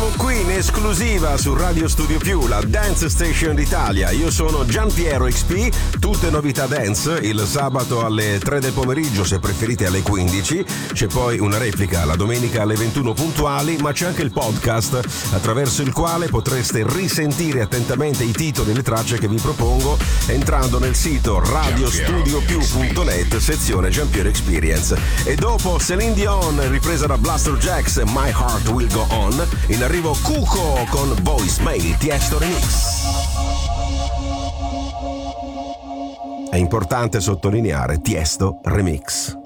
siamo qui in esclusiva su Radio Studio Più, la Dance Station d'Italia. Io sono Giampiero XP, tutte novità dance, il sabato alle 3 del pomeriggio, se preferite alle 15. C'è poi una replica la domenica alle 21 puntuali, ma c'è anche il podcast attraverso il quale potreste risentire attentamente i titoli e le tracce che vi propongo entrando nel sito radiostudiopiù.net, sezione Giampiero Experience. E dopo Celine Dion, ripresa da Blaster Jacks, My Heart Will Go On, in arrivo Cuco con Voicemail Tiesto Remix. È importante sottolineare Tiesto Remix.